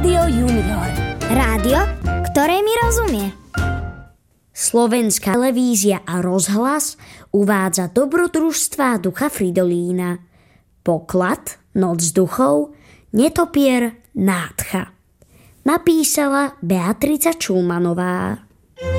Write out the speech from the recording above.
Rádio Junior. Rádio, ktoré mi rozumie. Slovenská televízia a rozhlas uvádza dobrodružstvá ducha Fridolína. Poklad, Noc duchov, Netopier, Nádcha. Napísala Beatrica Čulmanová.